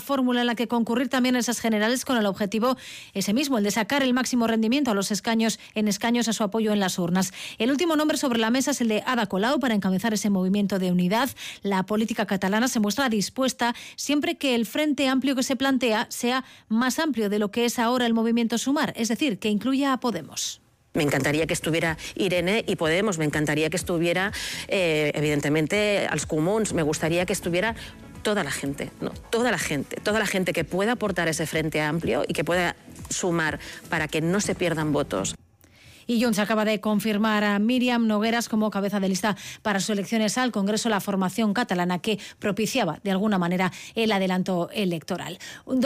fórmula en la que concurrir también esas generales con el objetivo ese mismo, el de sacar el máximo rendimiento a los escaños a su apoyo en las urnas. El último nombre sobre la mesa es el de Ada Colau para encabezar ese movimiento de unidad. La política catalana se muestra dispuesta siempre que el frente amplio que se plantea sea más amplio de lo que es ahora el movimiento Sumar, es decir, que incluya a Podemos. Me encantaría que estuviera Irene y Podemos, me encantaría que estuviera, evidentemente, als Comuns, me gustaría que estuviera toda la gente, ¿no? Toda la gente que pueda aportar ese frente amplio y que pueda sumar para que no se pierdan votos. Y Junts acaba de confirmar a Míriam Nogueras como cabeza de lista para sus elecciones al Congreso, la formación catalana que propiciaba de alguna manera el adelanto electoral.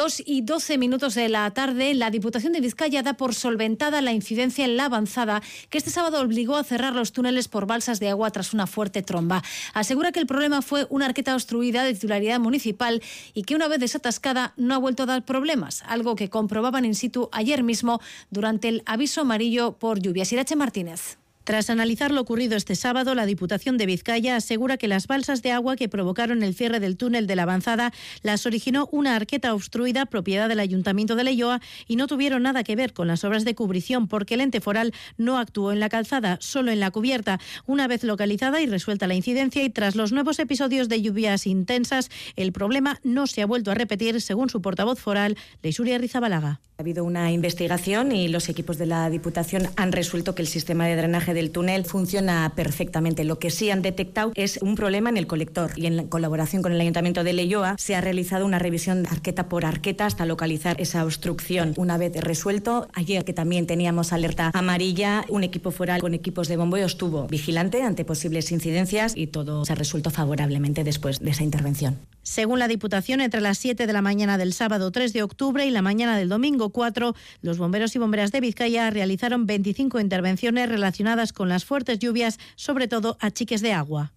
2:12 de la tarde, la Diputación de Vizcaya da por solventada la incidencia en la avanzada que este sábado obligó a cerrar los túneles por balsas de agua tras una fuerte tromba. Asegura que el problema fue una arqueta obstruida de titularidad municipal y que una vez desatascada no ha vuelto a dar problemas, algo que comprobaban in situ ayer mismo durante el aviso amarillo por lluvia. Irache Martínez. Tras analizar lo ocurrido este sábado, la Diputación de Vizcaya asegura que las balsas de agua que provocaron el cierre del túnel de la avanzada las originó una arqueta obstruida propiedad del Ayuntamiento de Leioa y no tuvieron nada que ver con las obras de cubrición porque el ente foral no actuó en la calzada, solo en la cubierta. Una vez localizada y resuelta la incidencia y tras los nuevos episodios de lluvias intensas, el problema no se ha vuelto a repetir, según su portavoz foral, Leixuri Arrizabalaga. Ha habido una investigación y los equipos de la Diputación han resuelto que el sistema de drenaje del túnel funciona perfectamente. Lo que sí han detectado es un problema en el colector y en colaboración con el Ayuntamiento de Leioa se ha realizado una revisión arqueta por arqueta hasta localizar esa obstrucción. Una vez resuelto, ayer que también teníamos alerta amarilla, un equipo foral con equipos de bombeo estuvo vigilante ante posibles incidencias y todo se ha resuelto favorablemente después de esa intervención. Según la Diputación, entre las 7 de la mañana del sábado 3 de octubre y la mañana del domingo 4, los bomberos y bomberas de Vizcaya realizaron 25 intervenciones relacionadas con las fuertes lluvias, sobre todo a chiques de agua.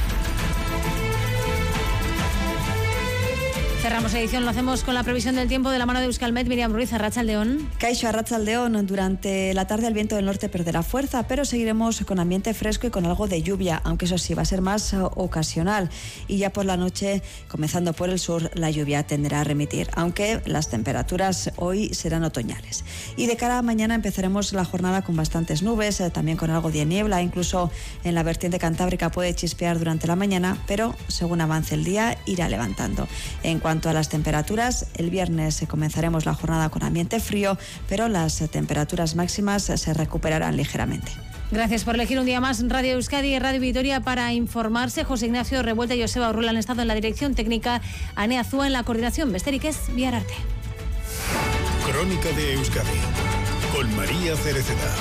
Cerramos edición, lo hacemos con la previsión del tiempo de la mano de Euskalmet. Miriam Ruiz, Arratsaldeon. Kaixo, Arratsaldeon. Durante la tarde el viento del norte perderá fuerza, pero seguiremos con ambiente fresco y con algo de lluvia, aunque eso sí, va a ser más ocasional. Y ya por la noche, comenzando por el sur, la lluvia tenderá a remitir, aunque las temperaturas hoy serán otoñales. Y de cara a mañana empezaremos la jornada con bastantes nubes, también con algo de niebla, incluso en la vertiente cantábrica puede chispear durante la mañana, pero según avance el día irá levantando. En cuanto a las temperaturas, el viernes comenzaremos la jornada con ambiente frío, pero las temperaturas máximas se recuperarán ligeramente. Gracias por elegir un día más Radio Euskadi y Radio Vitoria para informarse. José Ignacio Revuelta y Joseba Urrula han estado en la dirección técnica, Ane Azúa en la coordinación. Besterik ez, bihar arte. Crónica de Euskadi con María Cereceda.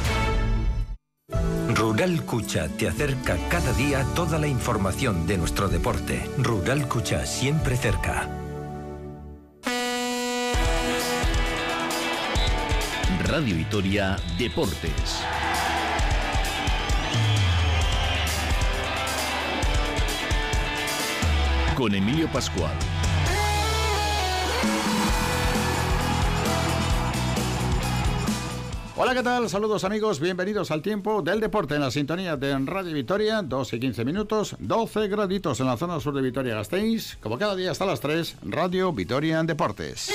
Rural Cucha te acerca cada día toda la información de nuestro deporte. Rural Cucha, siempre cerca. Radio Vitoria Deportes. Con Emilio Pascual. Hola, ¿qué tal? Saludos amigos, bienvenidos al tiempo del deporte en la sintonía de Radio Vitoria, 2:15, 12 graditos en la zona sur de Vitoria-Gasteiz, como cada día hasta las 3, Radio Vitoria en Deportes.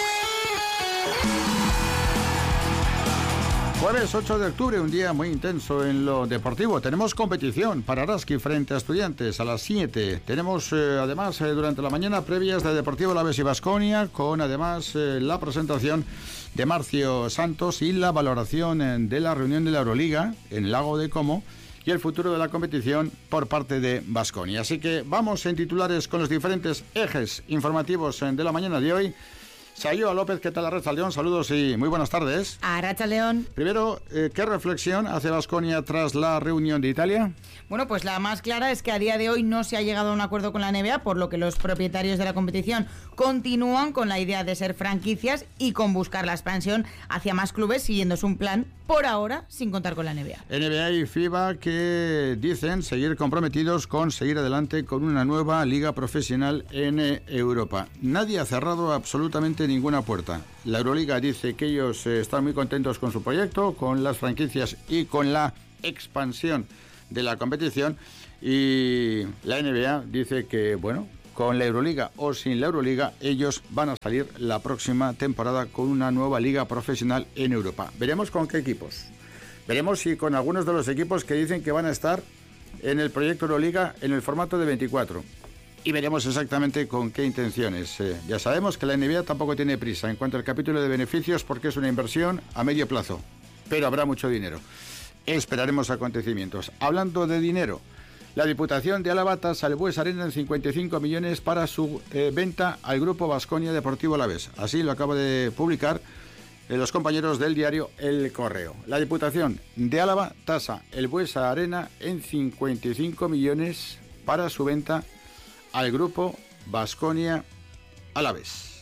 Jueves 8 de octubre, un día muy intenso en lo deportivo. Tenemos competición para Araski frente a Estudiantes a las 7. Tenemos además durante la mañana previas de Deportivo Alavés y Baskonia, con además la presentación de Marcio Santos y la valoración de la reunión de la Euroliga en el Lago de Como y el futuro de la competición por parte de Baskonia. Así que vamos en titulares con los diferentes ejes informativos de la mañana de hoy. Sayoa López, ¿qué tal? Arratsaldeon? Saludos y muy buenas tardes. Arratsaldeon. Primero, ¿qué reflexión hace Baskonia tras la reunión de Italia? Bueno, pues la más clara es que a día de hoy no se ha llegado a un acuerdo con la NBA, por lo que los propietarios de la competición continúan con la idea de ser franquicias y con buscar la expansión hacia más clubes, siguiéndose un plan, por ahora, sin contar con la NBA. NBA y FIBA que dicen seguir comprometidos con seguir adelante con una nueva liga profesional en Europa. Nadie ha cerrado absolutamente ninguna puerta. La Euroliga dice que ellos están muy contentos con su proyecto, con las franquicias y con la expansión de la competición, y la NBA dice que, bueno, con la Euroliga o sin la Euroliga, ellos van a salir la próxima temporada con una nueva liga profesional en Europa. Veremos con qué equipos. Veremos si con algunos de los equipos que dicen que van a estar en el proyecto Euroliga en el formato de 24. Y veremos exactamente con qué intenciones. Ya sabemos que la NBA tampoco tiene prisa en cuanto al capítulo de beneficios porque es una inversión a medio plazo. Pero habrá mucho dinero. Esperaremos acontecimientos. Hablando de dinero, la Diputación de Álava tasa al Buesa Arena en 55 millones para su venta al Grupo Baskonia Deportivo Alavés. Así lo acaba de publicar los compañeros del diario El Correo. La Diputación de Álava tasa el Buesa Arena en 55 millones para su venta al Grupo Baskonia Alavés.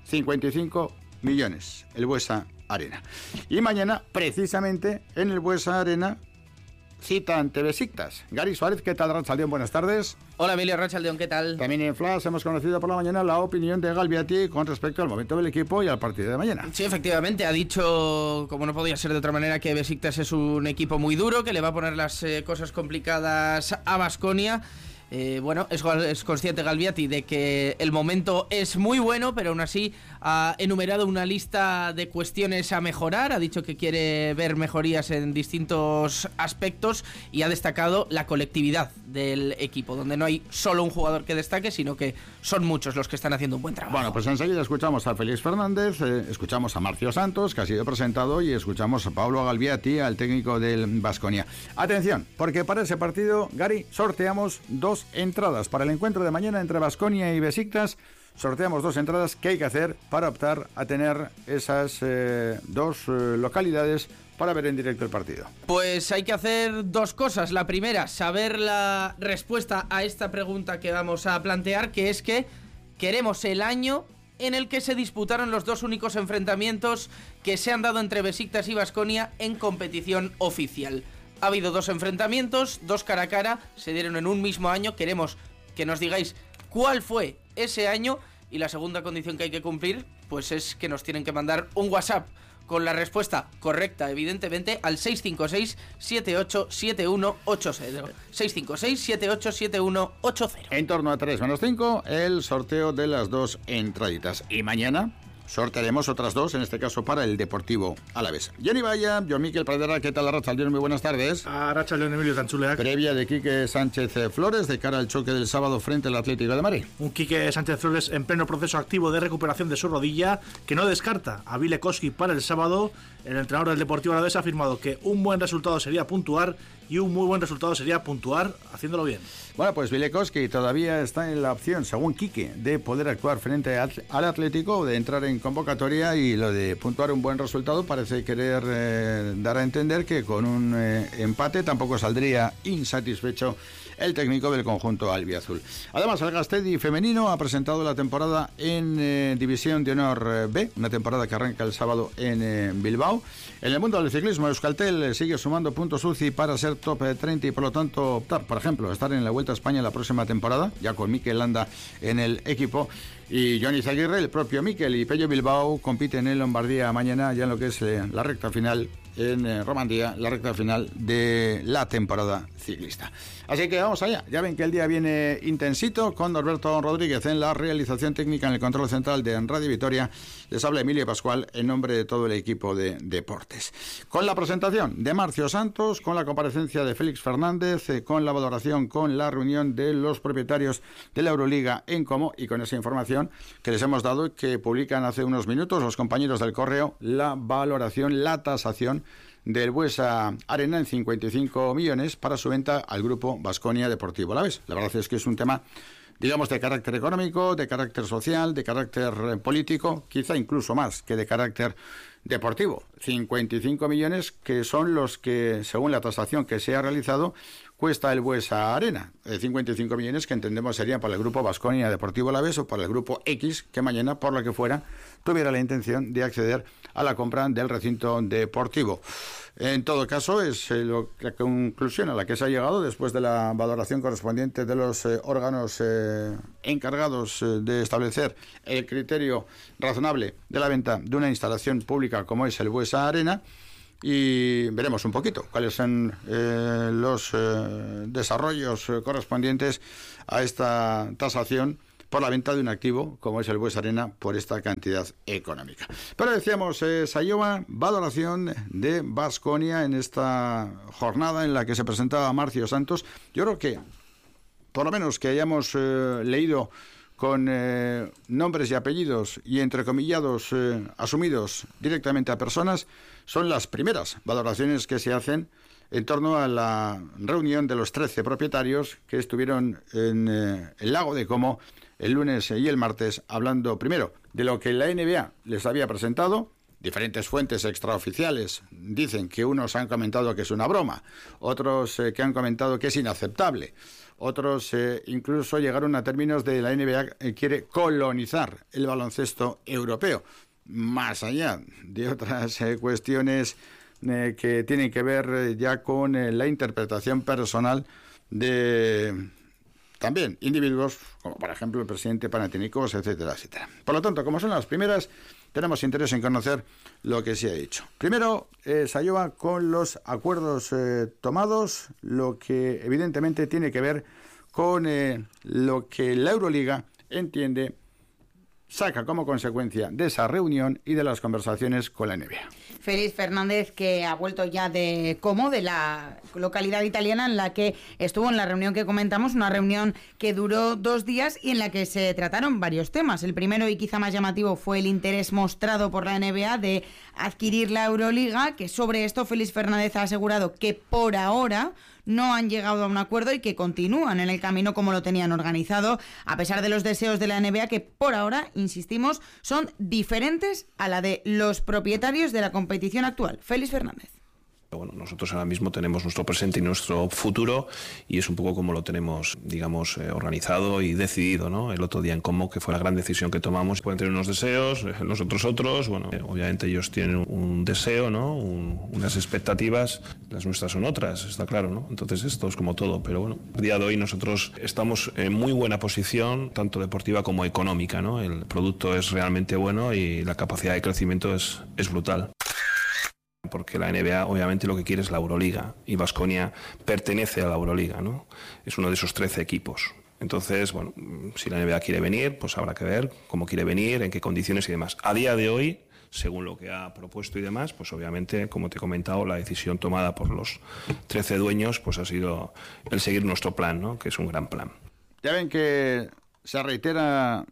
55 millones, el Buesa Arena. Y mañana, precisamente, en el Buesa Arena, cita ante Besiktas. Gary Suárez, ¿qué tal, Rachaldeón? Buenas tardes. Hola, Emilio Rachaldeón, ¿qué tal? También en Flash hemos conocido por la mañana la opinión de Galbiati con respecto al momento del equipo y al partido de mañana. Sí, efectivamente, ha dicho, como no podía ser de otra manera, que Besiktas es un equipo muy duro, que le va a poner las cosas complicadas a Baskonia. Bueno, es consciente Galbiati de que el momento es muy bueno, pero aún así ha enumerado una lista de cuestiones a mejorar, ha dicho que quiere ver mejorías en distintos aspectos y ha destacado la colectividad del equipo, donde no hay solo un jugador que destaque, sino que son muchos los que están haciendo un buen trabajo. Bueno, pues enseguida escuchamos a Félix Fernández, escuchamos a Marcio Santos, que ha sido presentado, y escuchamos a Pablo Galbiati, al técnico del Baskonia. Atención, porque para ese partido, Gary, sorteamos 2 entradas para el encuentro de mañana entre Baskonia y Besiktas. Sorteamos 2 entradas que hay que hacer para optar a tener esas 2 localidades para ver en directo el partido. Pues hay que hacer 2 cosas. La primera, saber la respuesta a esta pregunta que vamos a plantear, que es que queremos el año en el que se disputaron los 2 únicos enfrentamientos que se han dado entre Besiktas y Baskonia en competición oficial. Ha habido 2 enfrentamientos, 2 cara a cara, se dieron en un mismo año. Queremos que nos digáis cuál fue ese año, y la segunda condición que hay que cumplir pues es que nos tienen que mandar un WhatsApp con la respuesta correcta, evidentemente, al 656-787180. 656-787180. En torno a 3-5, el sorteo de las 2 entraditas. Y mañana sortearemos otras 2, en este caso para el Deportivo Alavés. Jenny Vaya, John Miquel Pradera, ¿qué tal, Arratsaldeon? Muy buenas tardes. Arratsaldeon, Emilio Tantzuleak. Previa de Quique Sánchez Flores de cara al choque del sábado frente al Atlético de Madrid. Un Quique Sánchez Flores en pleno proceso activo de recuperación de su rodilla, que no descarta a Vile Koski para el sábado. El entrenador del Deportivo Alavés ha afirmado que un buen resultado sería puntuar y un muy buen resultado sería puntuar haciéndolo bien. Bueno, pues Vile Koski todavía está en la opción, según Quique, de poder actuar frente al Atlético, de entrar en convocatoria, y lo de puntuar un buen resultado parece querer dar a entender que con un empate tampoco saldría insatisfecho el técnico del conjunto albiazul. Además, el Gastedi femenino ha presentado la temporada en División de Honor B, una temporada que arranca el sábado en Bilbao. En el mundo del ciclismo, Euskaltel sigue sumando puntos UCI para ser top 30 y por lo tanto optar, por ejemplo, a estar en la Vuelta a España la próxima temporada, ya con Mikel Landa en el equipo. Y Johnny Zaguirre, el propio Mikel y Pello Bilbao compiten en Lombardía mañana, ya en lo que es la recta final, en Romandía, la recta final de la temporada ciclista. Así que vamos allá. Ya ven que el día viene intensito, con Norberto Rodríguez en la realización técnica, en el control central de Radio Vitoria. Les habla Emilio Pascual en nombre de todo el equipo de deportes. Con la presentación de Marcio Santos, con la comparecencia de Félix Fernández, con la valoración, con la reunión de los propietarios de la Euroliga en Como, y con esa información que les hemos dado y que publican hace unos minutos los compañeros del Correo, la valoración, la tasación del Buesa Arena en 55 millones para su venta al Grupo Baskonia Deportivo Alavés. La verdad es que es un tema, digamos, de carácter económico, de carácter social, de carácter político, quizá incluso más que de carácter deportivo. 55 millones que son los que, según la tasación que se ha realizado, cuesta el Buesa Arena. 55 millones que entendemos serían para el Grupo Baskonia Deportivo Alavés o para el Grupo X, que mañana, por lo que fuera, tuviera la intención de acceder a la compra del recinto deportivo. En todo caso, es la conclusión a la que se ha llegado después de la valoración correspondiente de los órganos encargados de establecer el criterio razonable de la venta de una instalación pública como es el Buesa Arena. Y veremos un poquito cuáles son los desarrollos correspondientes a esta tasación por la venta de un activo como es el Bues Arena por esta cantidad económica. Pero decíamos, Sayoa, valoración de Baskonia en esta jornada en la que se presentaba Marcio Santos. Yo creo que, por lo menos que hayamos leído con nombres y apellidos y entrecomillados asumidos directamente a personas, son las primeras valoraciones que se hacen en torno a la reunión de los 13 propietarios que estuvieron en el Lago de Como el lunes y el martes, hablando primero de lo que la NBA les había presentado. Diferentes fuentes extraoficiales dicen que unos han comentado que es una broma, otros que han comentado que es inaceptable, otros incluso llegaron a términos de la NBA quiere colonizar el baloncesto europeo, más allá de otras cuestiones que tienen que ver ya con la interpretación personal de también individuos, como por ejemplo el presidente Panathinaikos, etcétera, etcétera. Por lo tanto, como son las primeras, tenemos interés en conocer lo que se ha dicho. Primero, Sayoa, con los acuerdos tomados, lo que evidentemente tiene que ver con lo que la Euroliga entiende saca como consecuencia de esa reunión y de las conversaciones con la NBA. Félix Fernández, que ha vuelto ya de Como, de la localidad italiana en la que estuvo en la reunión que comentamos, una reunión que duró 2 días y en la que se trataron varios temas. El primero y quizá más llamativo fue el interés mostrado por la NBA de adquirir la Euroliga, que sobre esto Félix Fernández ha asegurado que por ahora no han llegado a un acuerdo y que continúan en el camino como lo tenían organizado, a pesar de los deseos de la NBA que por ahora, insistimos, son diferentes a la de los propietarios de la competición actual. Félix Fernández. Bueno, nosotros ahora mismo tenemos nuestro presente y nuestro futuro y es un poco como lo tenemos, digamos, organizado y decidido, ¿no? El otro día en Como, que fue la gran decisión que tomamos. Pueden tener unos deseos, nosotros otros, bueno, obviamente ellos tienen un deseo, ¿no? Unas expectativas, las nuestras son otras, está claro, ¿no? Entonces esto es como todo, pero bueno, a día de hoy nosotros estamos en muy buena posición, tanto deportiva como económica, ¿no? El producto es realmente bueno y la capacidad de crecimiento es brutal. Porque la NBA obviamente lo que quiere es la Euroliga y Baskonia pertenece a la Euroliga, ¿no? Es uno de esos 13 equipos. Entonces, bueno, si la NBA quiere venir, pues habrá que ver cómo quiere venir, en qué condiciones y demás. A día de hoy, según lo que ha propuesto y demás, pues obviamente, como te he comentado, la decisión tomada por los 13 dueños pues ha sido el seguir nuestro plan, ¿no? Que es un gran plan. Ya ven que se reitera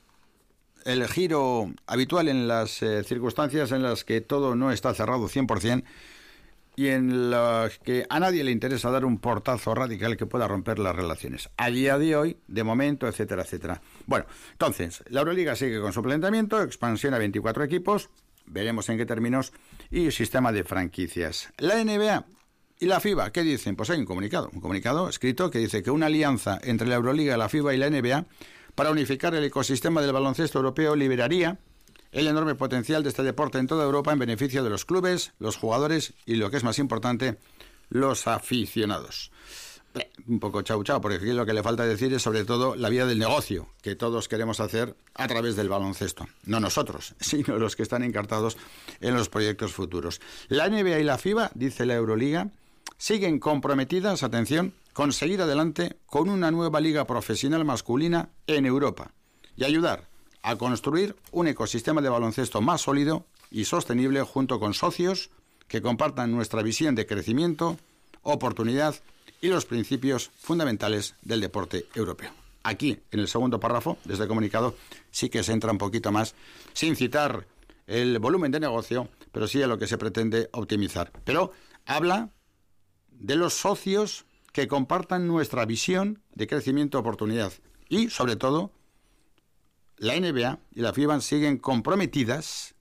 el giro habitual en las circunstancias en las que todo no está cerrado 100% y en las que a nadie le interesa dar un portazo radical que pueda romper las relaciones. A día de hoy, de momento, etcétera, etcétera. Bueno, entonces, la Euroliga sigue con su planteamiento, expansión a 24 equipos, veremos en qué términos, y sistema de franquicias. La NBA y la FIBA, ¿qué dicen? Pues hay un comunicado escrito que dice que una alianza entre la Euroliga, la FIBA y la NBA para unificar el ecosistema del baloncesto europeo liberaría el enorme potencial de este deporte en toda Europa en beneficio de los clubes, los jugadores y, lo que es más importante, los aficionados. Un poco chau, porque aquí lo que le falta decir es sobre todo la vía del negocio que todos queremos hacer a través del baloncesto. No nosotros, sino los que están encartados en los proyectos futuros. La NBA y la FIBA, dice la Euroliga, siguen comprometidas, atención, con seguir adelante con una nueva liga profesional masculina en Europa y ayudar a construir un ecosistema de baloncesto más sólido y sostenible junto con socios que compartan nuestra visión de crecimiento, oportunidad y los principios fundamentales del deporte europeo. Aquí, en el segundo párrafo de este comunicado, sí que se entra un poquito más, sin citar el volumen de negocio, pero sí a lo que se pretende optimizar. Pero habla de los socios que compartan nuestra visión de crecimiento y oportunidad. Y, sobre todo, la NBA y la FIBA siguen comprometidas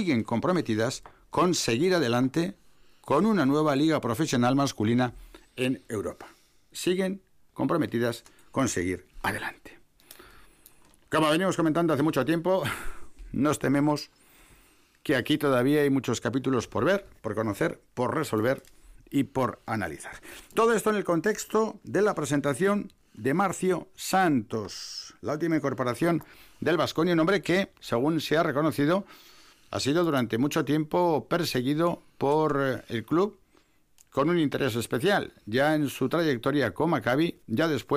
con seguir adelante con una nueva liga profesional masculina en Europa. Siguen comprometidas con seguir adelante. Como venimos comentando hace mucho tiempo, nos tememos que aquí todavía hay muchos capítulos por ver, por conocer, por resolver y por analizar. Todo esto en el contexto de la presentación de Marcio Santos, la última incorporación del Baskonia, un hombre que, según se ha reconocido, ha sido durante mucho tiempo perseguido por el club con un interés especial, ya en su trayectoria con Maccabi, ya después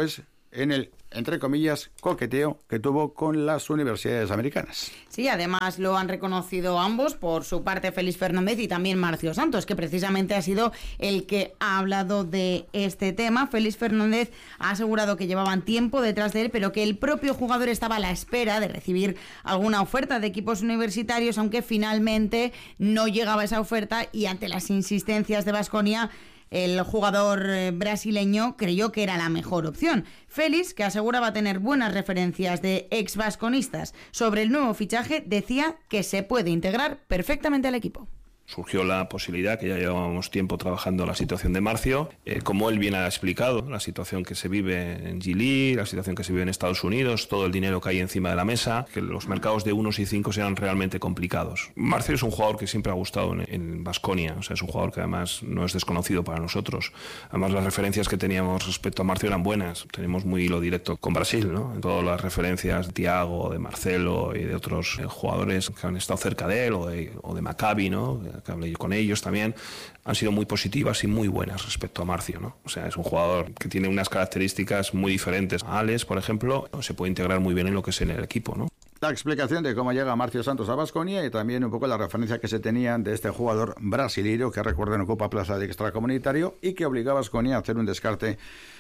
en el, entre comillas, coqueteo que tuvo con las universidades americanas. Sí, además lo han reconocido ambos, por su parte Félix Fernández y también Marcio Santos, que precisamente ha sido el que ha hablado de este tema. Félix Fernández ha asegurado que llevaban tiempo detrás de él, pero que el propio jugador estaba a la espera de recibir alguna oferta de equipos universitarios, aunque finalmente no llegaba esa oferta, y ante las insistencias de Baskonia, el jugador brasileño creyó que era la mejor opción. Félix, que aseguraba tener buenas referencias de ex-vasconistas sobre el nuevo fichaje, decía que se puede integrar perfectamente al equipo. Surgió la posibilidad, que ya llevábamos tiempo trabajando la situación de Marcio, como él bien ha explicado, la situación que se vive en G-League, la situación que se vive en Estados Unidos, todo el dinero que hay encima de la mesa, que los mercados de 1 y 5 sean realmente complicados. Marcio es un jugador que siempre ha gustado en Baskonia, o sea, es un jugador que además no es desconocido para nosotros. Además, las referencias que teníamos respecto a Marcio eran buenas. Tenemos muy hilo directo con Brasil, ¿no? En todas las referencias de Thiago, de Marcelo y de otros jugadores que han estado cerca de él, o de Maccabi, ¿no? Que hablé con ellos también, han sido muy positivas y muy buenas respecto a Marcio, ¿no? O sea, es un jugador que tiene unas características muy diferentes. Alex, por ejemplo, se puede integrar muy bien en lo que es en el equipo, ¿no? La explicación de cómo llega Marcio Santos a Baskonia y también un poco la referencia que se tenían de este jugador brasileño que, recuerden, ocupa plaza de extracomunitario y que obliga a Baskonia a hacer un descarte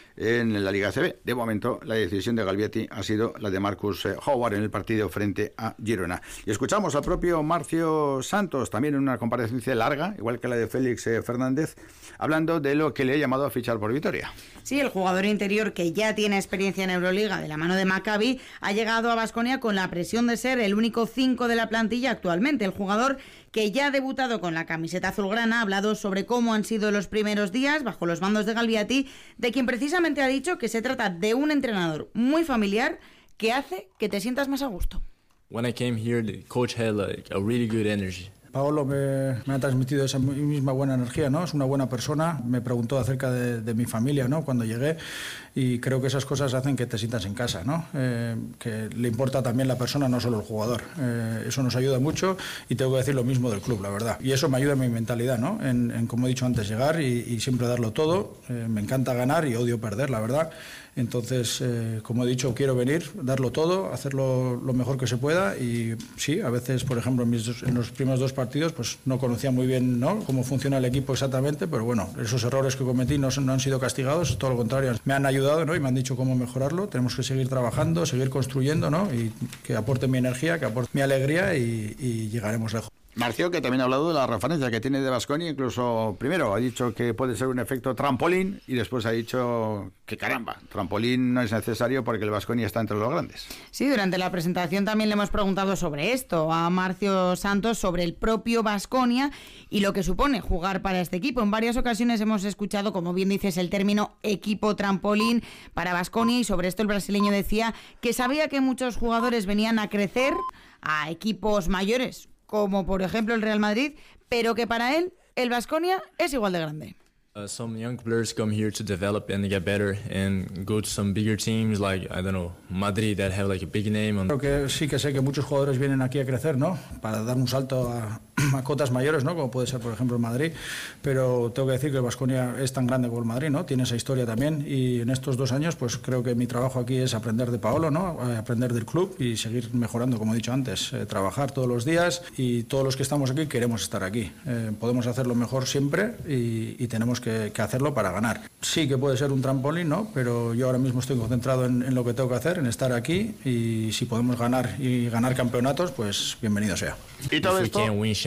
en la Liga ACB. De momento, la decisión de Galvietti ha sido la de Marcus Howard en el partido frente a Girona. Y escuchamos al propio Marcio Santos, también en una comparecencia larga, igual que la de Félix Fernández, hablando de lo que le ha llamado a fichar por Vitoria. Sí, el jugador interior, que ya tiene experiencia en Euroliga de la mano de Maccabi, ha llegado a Baskonia con la presión de ser el único 5 de la plantilla actualmente. El jugador, que ya ha debutado con la camiseta azulgrana, ha hablado sobre cómo han sido los primeros días bajo los mandos de Galvietti, de quien precisamente ha dicho que se trata de un entrenador muy familiar que hace que te sientas más a gusto. When I came here, the coach had like a really good energy. Paolo me ha transmitido esa misma buena energía, ¿no? Es una buena persona, me preguntó acerca de mi familia, ¿no? Cuando llegué, y creo que esas cosas hacen que te sientas en casa, ¿no? Que le importa también la persona, no solo el jugador. Eso nos ayuda mucho y tengo que decir lo mismo del club, la verdad. Y eso me ayuda en mi mentalidad, ¿no? En como he dicho antes, llegar y siempre darlo todo. Me encanta ganar y odio perder, la verdad. Entonces, como he dicho, quiero venir, darlo todo, hacerlo lo mejor que se pueda, y sí, a veces, por ejemplo, en los primeros 2 partidos, pues no conocía muy bien, ¿no?, cómo funciona el equipo exactamente, pero bueno, esos errores que cometí no han sido castigados, todo lo contrario, me han ayudado, ¿no?, y me han dicho cómo mejorarlo. Tenemos que seguir trabajando, seguir construyendo, ¿no?, y que aporte mi energía, que aporte mi alegría, y llegaremos lejos. Marcio, que también ha hablado de la referencia que tiene de Baskonia, incluso primero ha dicho que puede ser un efecto trampolín y después ha dicho que caramba, trampolín no es necesario porque el Baskonia está entre los grandes. Sí, durante la presentación también le hemos preguntado sobre esto a Marcio Santos, sobre el propio Baskonia y lo que supone jugar para este equipo. En varias ocasiones hemos escuchado, como bien dices, el término equipo trampolín para Baskonia, y sobre esto el brasileño decía que sabía que muchos jugadores venían a crecer a equipos mayores, como por ejemplo el Real Madrid, pero que para él el Baskonia es igual de grande. Some young players come here to develop and get better and go to some bigger teams like, I don't know, Madrid, that have like a big name. Creo que sí que sé que muchos jugadores vienen aquí a crecer, ¿no?, para dar un salto a cotas mayores, ¿no?, como puede ser por ejemplo el Madrid, pero tengo que decir que el Baskonia es tan grande como el Madrid, ¿no?, tiene esa historia también, y en estos 2 años pues creo que mi trabajo aquí es aprender de Paolo, ¿no?, aprender del club y seguir mejorando, como he dicho antes, trabajar todos los días, y todos los que estamos aquí queremos estar aquí. Podemos hacerlo mejor siempre y tenemos que hacerlo para ganar. Sí que puede ser un trampolín, ¿no?, pero yo ahora mismo estoy concentrado en lo que tengo que hacer, en estar aquí, y si podemos ganar y ganar campeonatos, pues bienvenido sea. Y todo esto,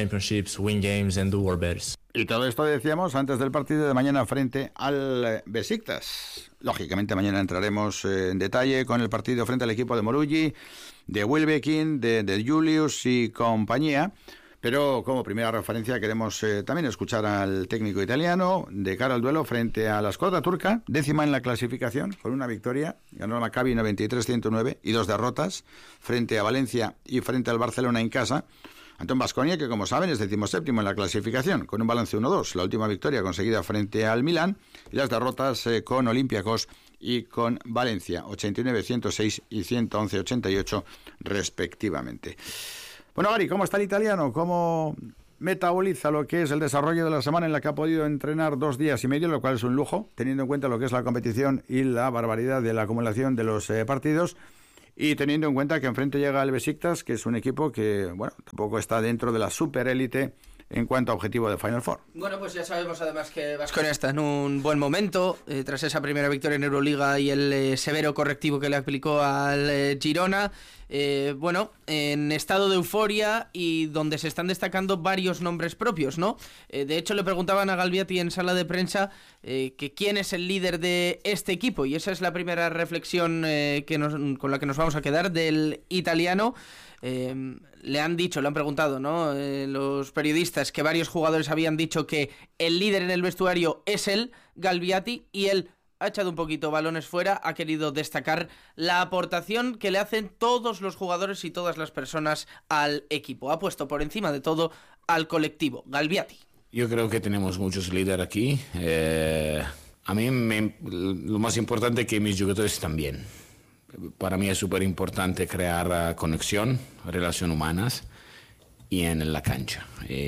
win games and do our best. Y todo esto decíamos antes del partido de mañana frente al Besiktas. Lógicamente mañana entraremos en detalle con el partido frente al equipo de Morulli, de Wilbekin, de Julius y compañía. Pero como primera referencia queremos también escuchar al técnico italiano de cara al duelo frente a la escuadra turca, 10ª en la clasificación, con una victoria, ganó el Maccabi 93-109 y 2 derrotas, frente a Valencia y frente al Barcelona en casa, ante un Baskonia que, como saben, es 17º en la clasificación, con un balance 1-2, la última victoria conseguida frente al Milán, y las derrotas con Olympiacos y con Valencia, 89-106 y 111-88 respectivamente. Bueno, Gary, ¿cómo está el italiano? ¿Cómo metaboliza lo que es el desarrollo de la semana en la que ha podido entrenar 2 días y medio, lo cual es un lujo, teniendo en cuenta lo que es la competición y la barbaridad de la acumulación de los partidos, y teniendo en cuenta que enfrente llega el Besiktas, que es un equipo que, bueno, tampoco está dentro de la superélite en cuanto a objetivo de Final Four. Bueno, pues ya sabemos además que Baskonia está en un buen momento, tras esa primera victoria en Euroliga y el severo correctivo que le aplicó al Girona. Bueno, en estado de euforia y donde se están destacando varios nombres propios, ¿no? De hecho, le preguntaban a Galbiati en sala de prensa que quién es el líder de este equipo, y esa es la primera reflexión con la que nos vamos a quedar del italiano. Le han preguntado, ¿no? Los periodistas, que varios jugadores habían dicho que el líder en el vestuario es él, Galbiati, y él ha echado un poquito balones fuera, ha querido destacar la aportación que le hacen todos los jugadores y todas las personas al equipo. Ha puesto por encima de todo al colectivo. Galbiati. Yo creo que tenemos muchos líderes aquí. A mí lo más importante es que mis jugadores están bien. Para mí es súper importante crear conexión, relaciones humanas y en la cancha.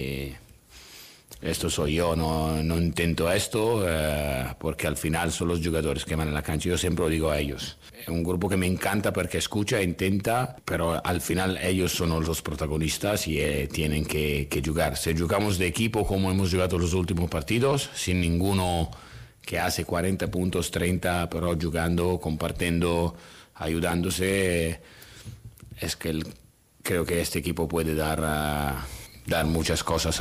Esto soy yo, no intento esto porque al final son los jugadores que van en la cancha. Yo siempre lo digo a ellos. Es un grupo que me encanta porque escucha, intenta, pero al final ellos son los protagonistas y tienen que jugar. Si jugamos de equipo como hemos jugado los últimos partidos, sin ninguno que hace 40 puntos, 30, pero jugando, compartiendo, ayudándose, es que creo que este equipo puede dar muchas cosas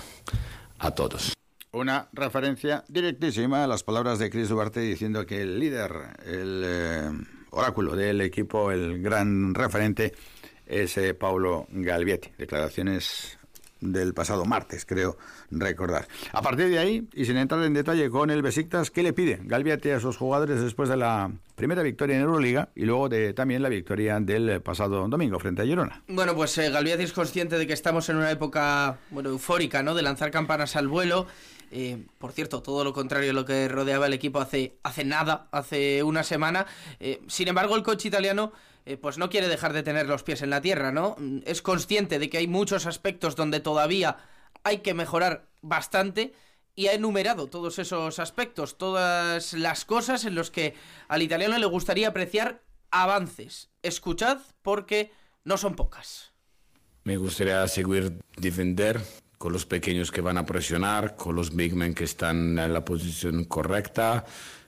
a todos. Una referencia directísima a las palabras de Chris Duarte diciendo que el líder, el oráculo del equipo, el gran referente es Paolo Galbiati. Declaraciones del pasado martes, creo recordar. A partir de ahí, y sin entrar en detalle con el Besiktas, ¿qué le pide Galbiati a sus jugadores después de la primera victoria en Euroliga y luego de también la victoria del pasado domingo frente a Girona? Bueno, pues Galbiati es consciente de que estamos en una época, eufórica, ¿no? De lanzar campanas al vuelo. Por cierto, todo lo contrario a lo que rodeaba el equipo hace una semana. Sin embargo, el coach italiano pues no quiere dejar de tener los pies en la tierra, ¿no? Es consciente de que hay muchos aspectos donde todavía hay que mejorar bastante, y ha enumerado todos esos aspectos, todas las cosas en los que al italiano le gustaría apreciar avances. Escuchad, porque no son pocas. Me gustaría seguir defender con los pequeños que van a presionar, con los big men que están en la posición correcta,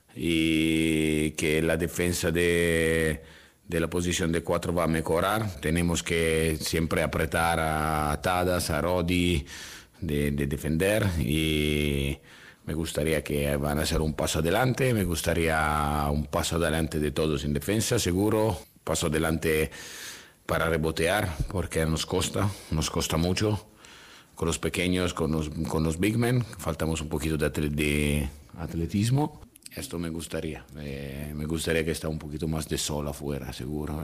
y que la defensa de la posición de 4 va a mejorar. Tenemos que siempre apretar a Tadas, a Rodi, de defender, y me gustaría que van a hacer un paso adelante. Me gustaría un paso adelante de todos en defensa, seguro. Paso adelante para rebotear, porque nos cuesta mucho. Con los pequeños, con los big men, faltamos un poquito de atletismo. Esto me gustaría que esté un poquito más de sol afuera, seguro.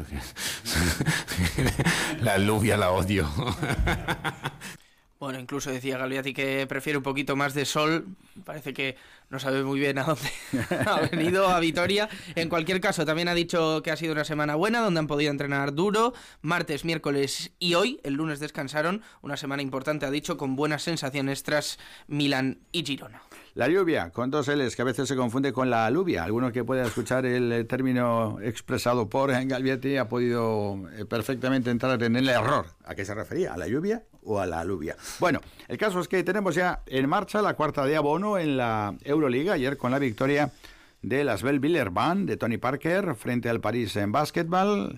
La lluvia la odio. Bueno, incluso decía Galbiati que prefiere un poquito más de sol. Parece que no sabe muy bien a dónde ha venido a Vitoria. En cualquier caso, también ha dicho que ha sido una semana buena, donde han podido entrenar duro. Martes, miércoles y hoy, el lunes descansaron. Una semana importante, ha dicho, con buenas sensaciones tras Milán y Girona. La lluvia, con 2 L's, que a veces se confunde con la aluvia. Alguno que pueda escuchar el término expresado por Galbiati ha podido perfectamente entrar en el error. ¿A qué se refería? ¿A la lluvia o a la aluvia? Bueno, el caso es que tenemos ya en marcha la cuarta de abono en la Euroliga, ayer con la victoria de las Villeurbanne de Tony Parker frente al París en básquetbol,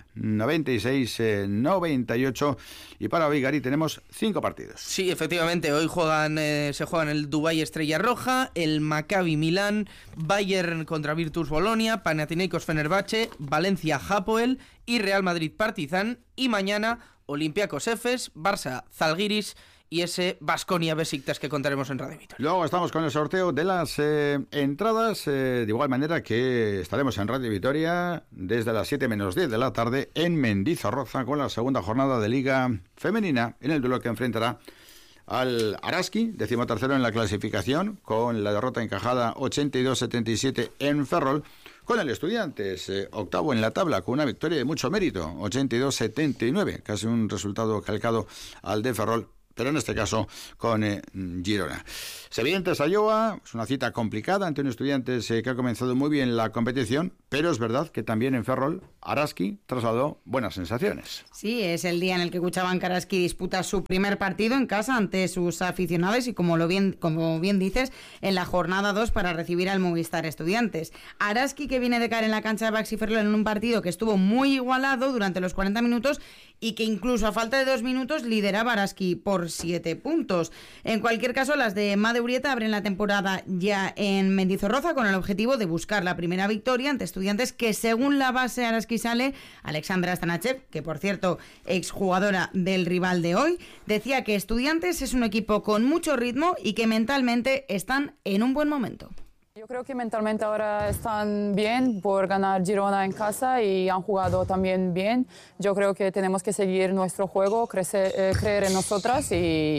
96-98, y para hoy, Gary, tenemos 5 partidos. Sí, efectivamente, hoy se juegan el Dubái Estrella Roja, el Maccabi Milán, Bayern contra Virtus Bolonia, Panathinaikos Fenerbahce, Valencia Hapoel y Real Madrid Partizan, y mañana Olympiacos Efes, Barça Zalgiris y ese Baskonia Besiktas que contaremos en Radio Vitoria. Luego estamos con el sorteo de las entradas, de igual manera que estaremos en Radio Vitoria desde las 7 menos 10 de la tarde en Mendizorroza con la segunda jornada de Liga Femenina, en el duelo que enfrentará al Araski, 13º en la clasificación, con la derrota encajada 82-77 en Ferrol, con el Estudiantes, octavo en la tabla, con una victoria de mucho mérito, 82-79, casi un resultado calcado al de Ferrol, pero en este caso con Girona. Evidentes Sayoa, es una cita complicada ante un Estudiantes que ha comenzado muy bien la competición, pero es verdad que también en Ferrol Araski trasladó buenas sensaciones. Sí, es el día en el que Cuchabank Araski disputa su primer partido en casa ante sus aficionados y como bien dices, en la jornada 2 para recibir al Movistar Estudiantes. Araski, que viene de caer en la cancha de Baxi Ferrol en un partido que estuvo muy igualado durante los 40 minutos y que incluso a falta de 2 minutos lideraba Araski por 7 puntos. En cualquier caso, las de Made Urieta abren la temporada ya en Mendizorroza con el objetivo de buscar la primera victoria ante Estudiantes, que según la base Araski sale, Alexandra Stanachev, que por cierto, exjugadora del rival de hoy, decía que Estudiantes es un equipo con mucho ritmo y que mentalmente están en un buen momento. Yo creo que mentalmente ahora están bien por ganar Girona en casa y han jugado también bien. Yo creo que tenemos que seguir nuestro juego, creer en nosotras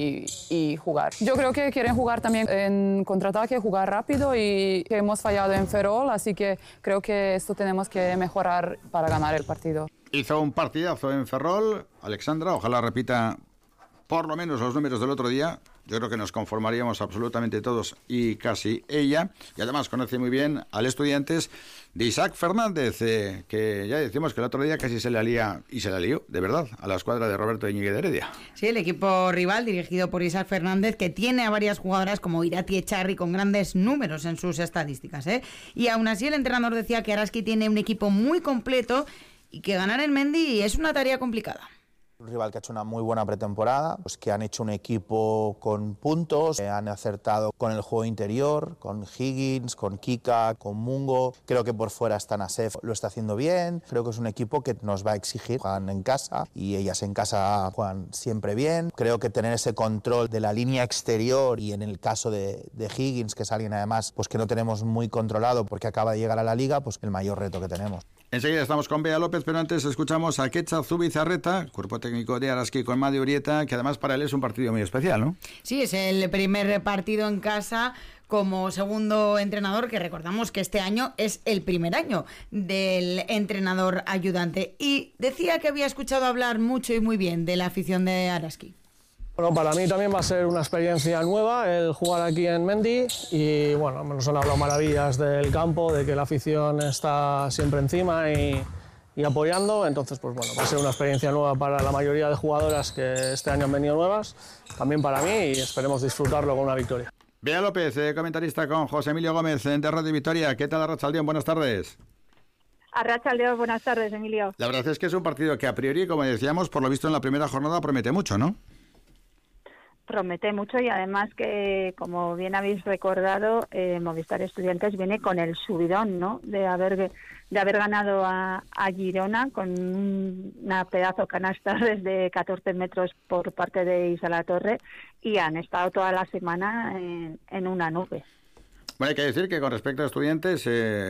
y jugar. Yo creo que quieren jugar también en contraataque, jugar rápido y que hemos fallado en Ferrol, así que creo que esto tenemos que mejorar para ganar el partido. Hizo un partidazo en Ferrol, Alexandra, ojalá repita por lo menos los números del otro día. Yo creo que nos conformaríamos absolutamente todos y casi ella. Y además conoce muy bien al Estudiantes de Isaac Fernández, que ya decimos que el otro día casi se la lió, de verdad, a la escuadra de Roberto Íñiguez de Heredia. Sí, el equipo rival dirigido por Isaac Fernández, que tiene a varias jugadoras como Irati Echarri con grandes números en sus estadísticas. Y aún así el entrenador decía que Araski tiene un equipo muy completo y que ganar en Mendi es una tarea complicada. Un rival que ha hecho una muy buena pretemporada, pues que han hecho un equipo con puntos, han acertado con el juego interior, con Higgins, con Kika, con Mungo. Creo que por fuera Stanasev lo está haciendo bien. Creo que es un equipo que nos va a exigir. Juegan en casa y ellas en casa juegan siempre bien. Creo que tener ese control de la línea exterior y en el caso de Higgins, que es alguien además pues que no tenemos muy controlado porque acaba de llegar a la liga, pues el mayor reto que tenemos. Enseguida estamos con Bea López, pero antes escuchamos a Quetzal Zubizarreta, cuerpo técnico de Araski con Made Urieta, que además para él es un partido muy especial, ¿no? Sí, es el primer partido en casa como segundo entrenador, que recordamos que este año es el primer año del entrenador ayudante. Y decía que había escuchado hablar mucho y muy bien de la afición de Araski. Bueno, para mí también va a ser una experiencia nueva el jugar aquí en Mendi y bueno, nos han hablado maravillas del campo, de que la afición está siempre encima y apoyando, entonces pues bueno, va a ser una experiencia nueva para la mayoría de jugadoras que este año han venido nuevas, también para mí y esperemos disfrutarlo con una victoria. Bea López, comentarista con José Emilio Gómez de Radio Vitoria. ¿Qué tal, Arratsaldeon? Buenas tardes. Arratsaldeon, buenas tardes, Emilio. La verdad es que es un partido que a priori, como decíamos, por lo visto en la primera jornada promete mucho, ¿no? Promete mucho y además que, como bien habéis recordado, Movistar Estudiantes viene con el subidón, ¿no? De haber ganado a Girona con una pedazo canasta desde 14 metros por parte de Isa Latorre y han estado toda la semana en una nube. Bueno, hay que decir que con respecto a Estudiantes,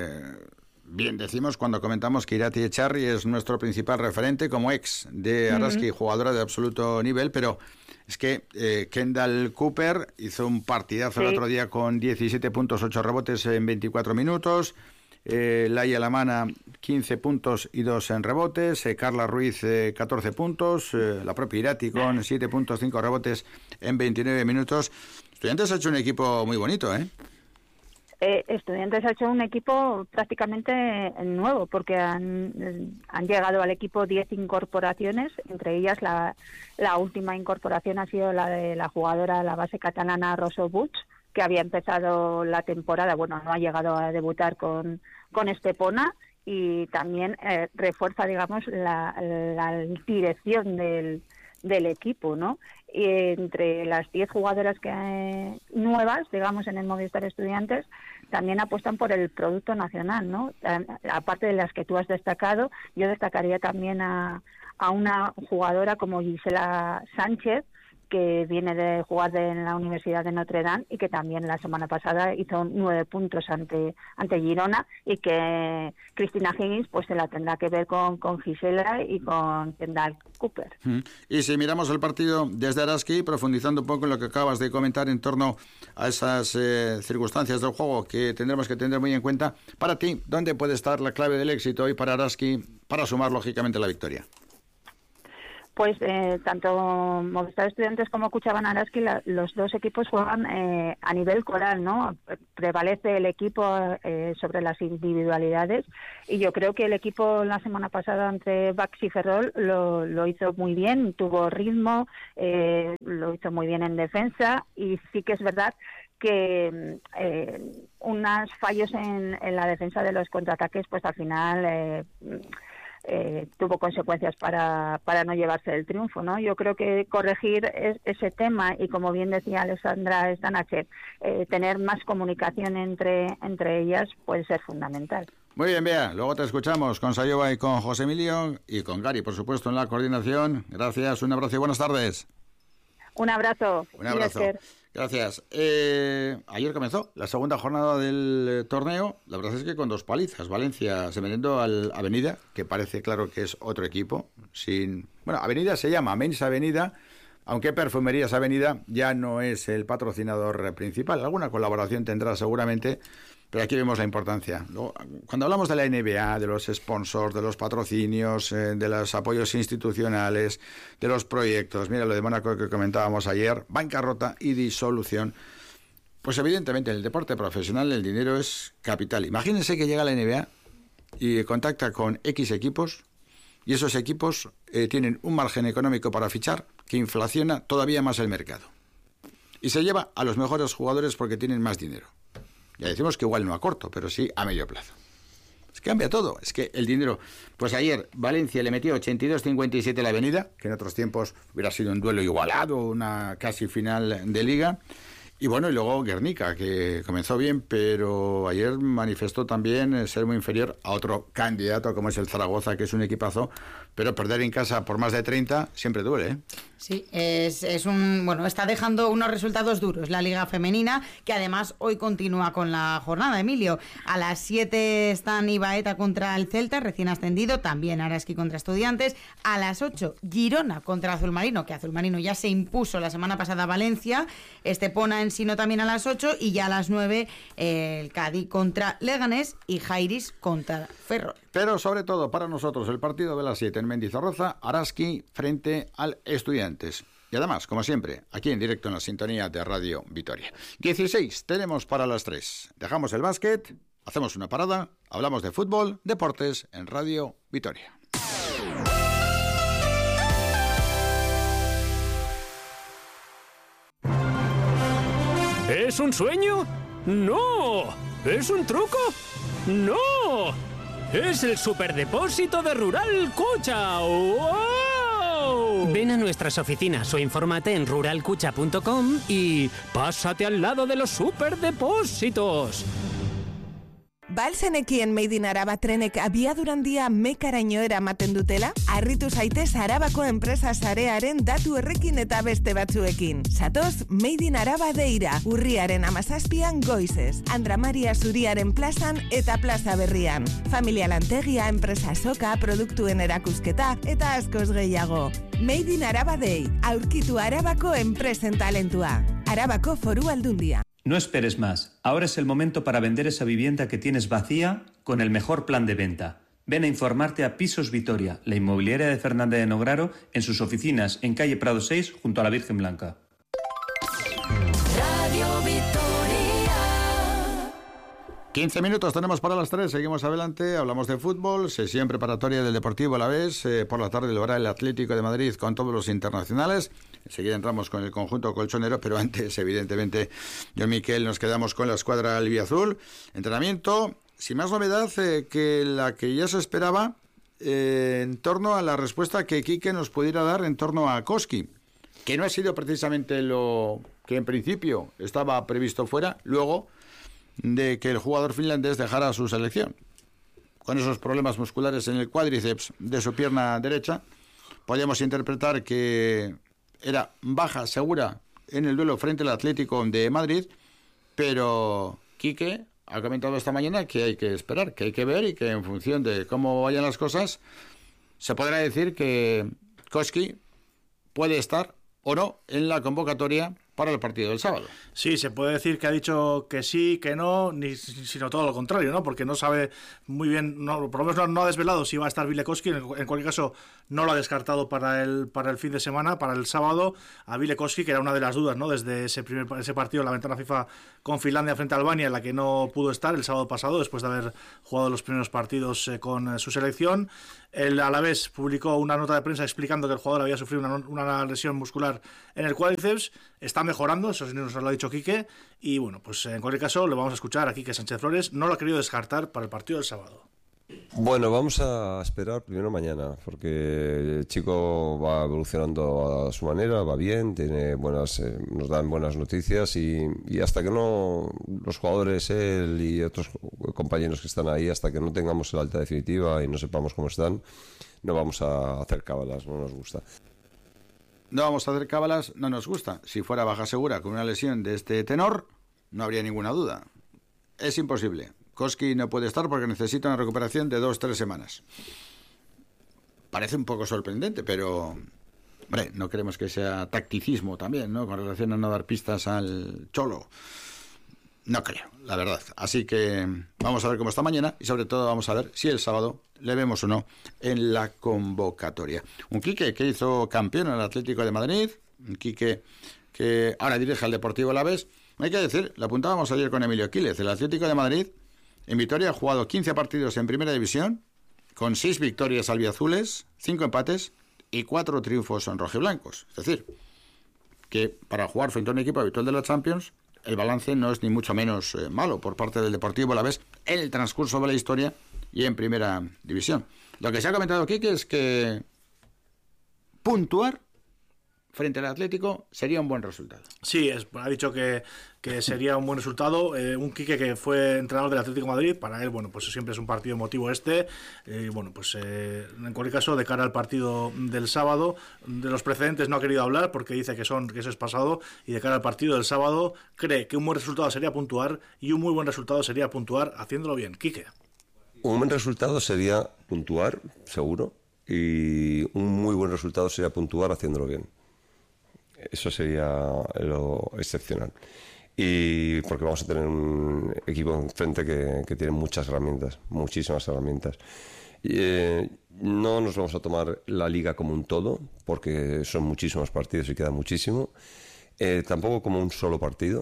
bien decimos cuando comentamos que Irati Echarri es nuestro principal referente como ex de Araski, jugadora de absoluto nivel, pero es que Kendall Cooper hizo un partidazo el otro día con 17 puntos, 8 rebotes en 24 minutos. Laia Lamana, 15 puntos y 2 en rebotes. Carla Ruiz, 14 puntos. La propia Irati con 7 puntos, 5 rebotes en 29 minutos. Estudiantes ha hecho un equipo muy bonito, ¿eh? Estudiantes ha hecho un equipo prácticamente nuevo porque han llegado al equipo 10 incorporaciones, entre ellas la última incorporación ha sido la de la jugadora, la base catalana Rosso Puig, que había empezado la temporada, bueno, no ha llegado a debutar con Estepona y también refuerza, digamos, la dirección del equipo, ¿no? Y entre las 10 jugadoras nuevas, digamos, en el Movistar Estudiantes, también apuestan por el producto nacional, ¿no? Aparte de las que tú has destacado, yo destacaría también a una jugadora como Gisela Sánchez, que viene de jugar en la Universidad de Notre Dame y que también la semana pasada hizo 9 puntos ante Girona y que Cristina Higgins pues se la tendrá que ver con Gisela y con Kendall Cooper. Y si miramos el partido desde Araski, profundizando un poco en lo que acabas de comentar en torno a esas circunstancias del juego que tendremos que tener muy en cuenta, para ti, ¿dónde puede estar la clave del éxito hoy para Araski para sumar lógicamente la victoria? Pues tanto Movistar Estudiantes como Kutxabank Araski, los dos equipos juegan a nivel coral, ¿no? Prevalece el equipo sobre las individualidades, y yo creo que el equipo la semana pasada entre Bax y Ferrol lo hizo muy bien, tuvo ritmo, lo hizo muy bien en defensa, y sí que es verdad que unos fallos en la defensa de los contraataques, pues al final tuvo consecuencias para no llevarse el triunfo, ¿no? Yo creo que corregir ese tema, y como bien decía Alexandra Stanachev, tener más comunicación entre ellas puede ser fundamental. Muy bien, Bea, luego te escuchamos con Sayoba y con José Emilio y con Gary, por supuesto, en la coordinación. Gracias, un abrazo y buenas tardes. Un abrazo. Un abrazo. Gracias. Ayer comenzó la segunda jornada del torneo. La verdad es que con 2 palizas. Valencia se metiendo al Avenida, que parece claro que es otro equipo. Bueno, Avenida se llama Mensa Avenida, aunque Perfumerías Avenida ya no es el patrocinador principal. Alguna colaboración tendrá seguramente, pero aquí vemos la importancia. Cuando hablamos de la NBA, de los sponsors, de los patrocinios, de los apoyos institucionales, de los proyectos, mira lo de Mónaco que comentábamos ayer, bancarrota y disolución, pues evidentemente en el deporte profesional el dinero es capital. Imagínense que llega la NBA y contacta con X equipos, y esos equipos tienen un margen económico para fichar que inflaciona todavía más el mercado. Y se lleva a los mejores jugadores porque tienen más dinero. Ya decimos que igual no a corto, pero sí a medio plazo. Es que cambia todo. Es que el dinero... Pues ayer Valencia le metió 82-57 a la Avenida, que en otros tiempos hubiera sido un duelo igualado, una casi final de liga. Y bueno, y luego Guernica, que comenzó bien, pero ayer manifestó también ser muy inferior a otro candidato como es el Zaragoza, que es un equipazo, pero perder en casa por más de 30 siempre duele, ¿eh? Sí, está dejando unos resultados duros la Liga Femenina, que además hoy continúa con la jornada, Emilio. A las 7 están Ibaeta contra el Celta, recién ascendido, también Araski contra Estudiantes. A las 8, Girona contra Azul Marino, que Azul Marino ya se impuso la semana pasada a Valencia. Estepona en Sino también a las 8, y ya a las 9 el Cádiz contra Leganés y Jairis contra Ferrol. Pero sobre todo para nosotros el partido de las 7 en Mendizorroza, Araski frente al Estudiantes. Y además, como siempre, aquí en directo en la sintonía de Radio Vitoria. 16 tenemos para las 3. Dejamos el básquet, hacemos una parada, hablamos de fútbol, deportes en Radio Vitoria. ¿Es un sueño? ¡No! ¿Es un truco? ¡No! ¡Es el superdepósito de Rural Cucha! ¡Wow! Ven a nuestras oficinas o infórmate en ruralcucha.com y pásate al lado de los superdepósitos. Balzenekien Made in Araba trenek abiadurhandia mekaraino eramaten dutela? Harritu zaitez Arabako enpresa sarearen datu errekin eta beste batzuekin. Satoz Made in Araba deira, urriaren 17an goizez, Andra Maria Zuriaren plazan eta plaza berrian. Familia lantegia, enpresa soka, produktuen erakusketa eta askoz gehiago. Made in Araba Day, aurkitu Arabako enpresen talentua. Arabako Foru Aldundia. No esperes más. Ahora es el momento para vender esa vivienda que tienes vacía con el mejor plan de venta. Ven a informarte a Pisos Vitoria, la inmobiliaria de Fernández de Nograro, en sus oficinas en calle Prado 6, junto a la Virgen Blanca. Radio Vitoria. 15 minutos tenemos para las 3, seguimos adelante, hablamos de fútbol, sesión preparatoria del Deportivo Alavés, por la tarde lo hará el Atlético de Madrid con todos los internacionales. Enseguida entramos con el conjunto colchonero, pero antes, evidentemente, yo y Miquel nos quedamos con la escuadra albiazul. Entrenamiento, sin más novedad que la que ya se esperaba en torno a la respuesta que Quique nos pudiera dar en torno a Koski, que no ha sido precisamente lo que en principio estaba previsto fuera, luego de que el jugador finlandés dejara su selección. Con esos problemas musculares en el cuádriceps de su pierna derecha, podríamos interpretar que era baja segura en el duelo frente al Atlético de Madrid, pero Quique ha comentado esta mañana que hay que esperar, que hay que ver y que en función de cómo vayan las cosas se podrá decir que Koski puede estar o no en la convocatoria para el partido del sábado. Sí, se puede decir que ha dicho que sí, que no, sino todo lo contrario, ¿no? Porque no sabe muy bien, por lo menos no ha desvelado si va a estar Ville Koski. En cualquier caso, no lo ha descartado para el fin de semana, para el sábado, a Ville Koski, que era una de las dudas, ¿no? Desde ese partido, la ventana FIFA con Finlandia frente a Albania, en la que no pudo estar el sábado pasado, después de haber jugado los primeros partidos con su selección. El Alavés publicó una nota de prensa explicando que el jugador había sufrido una lesión muscular en el cuádriceps. Está mejorando, eso sí nos lo ha dicho Quique, y bueno, pues en cualquier caso lo vamos a escuchar a Quique Sánchez Flores. No lo ha querido descartar para el partido del sábado. Bueno, vamos a esperar primero mañana, porque el chico va evolucionando a su manera, va bien, nos dan buenas noticias y hasta que no los jugadores, él y otros compañeros que están ahí, hasta que no tengamos el alta definitiva y no sepamos cómo están, no vamos a hacer cábalas, no nos gusta. No vamos a hacer cábalas, no nos gusta. Si fuera baja segura con una lesión de este tenor, no habría ninguna duda. Es imposible. Koski no puede estar porque necesita una recuperación de 2-3 semanas. Parece un poco sorprendente, pero hombre, no queremos que sea tacticismo también, ¿no? Con relación a no dar pistas al Cholo. No creo, la verdad. Así que vamos a ver cómo está mañana y sobre todo vamos a ver si el sábado le vemos o no en la convocatoria. Un Quique que hizo campeón en el Atlético de Madrid, un Quique que ahora dirige al Deportivo Alavés. Hay que decir, lo apuntábamos ayer con Emilio Quílez, el Atlético de Madrid en Vitoria ha jugado 15 partidos en Primera División, con 6 victorias albiazules, 5 empates y 4 triunfos en rojiblancos. Es decir, que para jugar frente a un equipo habitual de la Champions, el balance no es ni mucho menos malo por parte del Deportivo Alavés en el transcurso de la historia y en Primera División. Lo que se ha comentado aquí es que puntuar frente al Atlético sería un buen resultado. Sí, ha dicho que sería un buen resultado. Un Quique que fue entrenador del Atlético de Madrid, para él, bueno, pues siempre es un partido emotivo bueno, pues en cualquier caso, de cara al partido del sábado, de los precedentes no ha querido hablar porque dice que eso es pasado, y de cara al partido del sábado cree que un buen resultado sería puntuar y un muy buen resultado sería puntuar haciéndolo bien. Quique. Un buen resultado sería puntuar, seguro, y un muy buen resultado sería puntuar haciéndolo bien. Eso sería lo excepcional. Y porque vamos a tener un equipo enfrente que tiene muchas herramientas, muchísimas herramientas. No nos vamos a tomar la liga como un todo, porque son muchísimos partidos y queda muchísimo. Tampoco como un solo partido,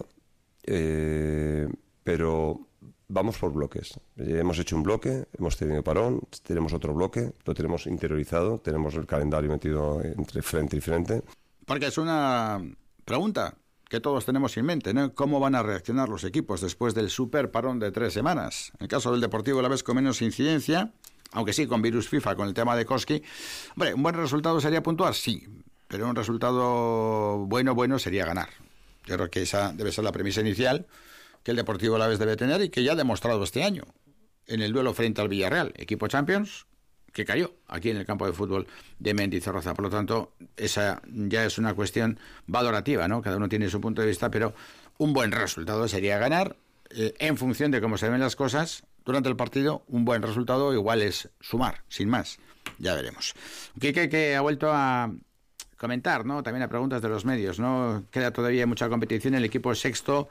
pero vamos por bloques. Hemos hecho un bloque, hemos tenido parón, tenemos otro bloque, lo tenemos interiorizado, tenemos el calendario metido entre frente y frente. Porque es una pregunta que todos tenemos en mente, ¿no? ¿Cómo van a reaccionar los equipos después del super parón de 3 semanas? En el caso del Deportivo Alavés con menos incidencia, aunque sí con virus FIFA, con el tema de Koski. Hombre, ¿un buen resultado sería puntuar? Sí, pero un resultado bueno sería ganar. Yo creo que esa debe ser la premisa inicial que el Deportivo Alavés debe tener y que ya ha demostrado este año en el duelo frente al Villarreal, equipo Champions, que cayó aquí en el campo de fútbol de Mendizorroza. Por lo tanto, esa ya es una cuestión valorativa, ¿no? Cada uno tiene su punto de vista, pero un buen resultado sería ganar. En función de cómo se ven las cosas durante el partido, un buen resultado igual es sumar, sin más. Ya veremos. Quique, que ha vuelto a comentar, ¿no? También a preguntas de los medios, ¿no? Queda todavía mucha competición, el equipo sexto.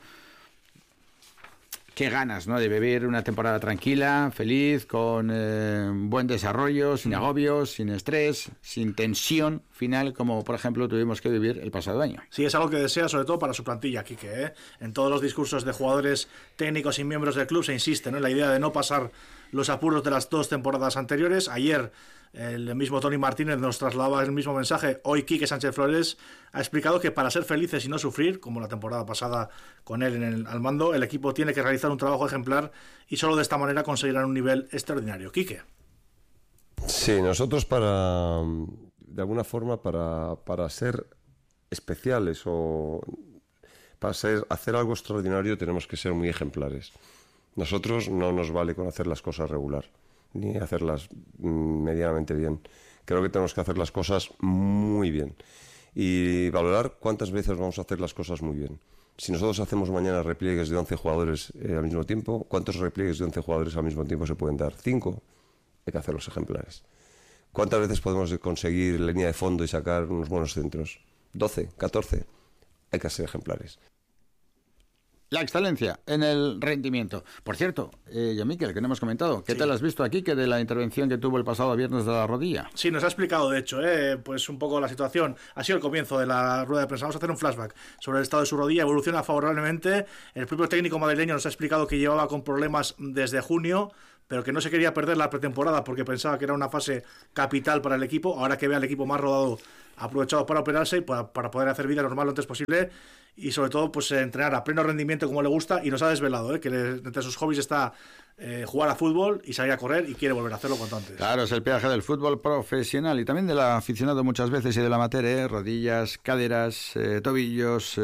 Qué ganas, ¿no? De vivir una temporada tranquila, feliz, con buen desarrollo, sin agobios, sin estrés, sin tensión final, como por ejemplo tuvimos que vivir el pasado año. Sí, es algo que desea sobre todo para su plantilla, Quique, ¿eh? En todos los discursos de jugadores, técnicos y miembros del club se insiste, ¿no?, en la idea de no pasar los apuros de las 2 temporadas anteriores. Ayer el mismo Tony Martínez nos trasladaba el mismo mensaje. Hoy Quique Sánchez Flores ha explicado que para ser felices y no sufrir, como la temporada pasada con él al mando, el equipo tiene que realizar un trabajo ejemplar y solo de esta manera conseguirán un nivel extraordinario. Quique. Sí, nosotros de alguna forma para ser especiales o para hacer algo extraordinario tenemos que ser muy ejemplares. Nosotros no nos vale con hacer las cosas regular, ni hacerlas medianamente bien. Creo que tenemos que hacer las cosas muy bien y valorar cuántas veces vamos a hacer las cosas muy bien. Si nosotros hacemos mañana repliegues de 11 jugadores al mismo tiempo, ¿cuántos repliegues de 11 jugadores al mismo tiempo se pueden dar? 5. Hay que hacerlos ejemplares. ¿Cuántas veces podemos conseguir línea de fondo y sacar unos buenos centros? 12, 14. Hay que ser ejemplares. la excelencia en el rendimiento. Por cierto, Miquel, que no hemos comentado, ¿qué tal has visto aquí que de la intervención que tuvo el pasado viernes de la rodilla? Sí, nos ha explicado, de hecho, pues un poco la situación. Ha sido el comienzo de la rueda de prensa. Vamos a hacer un flashback sobre el estado de su rodilla. Evoluciona favorablemente. El propio técnico madrileño nos ha explicado que llevaba con problemas desde junio, pero que no se quería perder la pretemporada porque pensaba que era una fase capital para el equipo. Ahora que ve al equipo más rodado, ha aprovechado para operarse y para poder hacer vida normal lo antes posible y sobre todo pues entrenar a pleno rendimiento como le gusta, y nos ha desvelado que entre sus hobbies está jugar a fútbol y salir a correr, y quiere volver a hacerlo cuanto antes. Claro, es el peaje del fútbol profesional y también del aficionado muchas veces y del amateur, rodillas, caderas, tobillos,